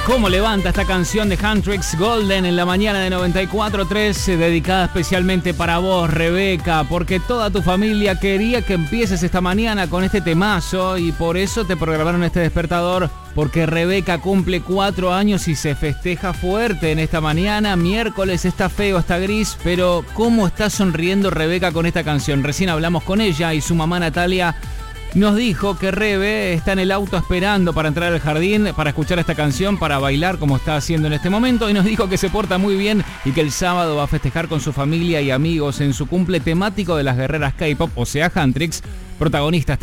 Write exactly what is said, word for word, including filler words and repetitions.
Cómo levanta esta canción de Huntrix Golden en la mañana de noventa y cuatro tres, dedicada especialmente para vos, Rebeca, porque toda tu familia quería que empieces esta mañana con este temazo y por eso te programaron este despertador, porque Rebeca cumple cuatro años y se festeja fuerte en esta mañana. Miércoles está feo, está gris, pero cómo está sonriendo Rebeca con esta canción. Recién hablamos con ella y su mamá Natalia nos dijo que Rebe está en el auto esperando para entrar al jardín, para escuchar esta canción, para bailar como está haciendo en este momento, y nos dijo que se porta muy bien y que el sábado va a festejar con su familia y amigos en su cumple temático de las guerreras K-pop, o sea, Huntrix, protagonistas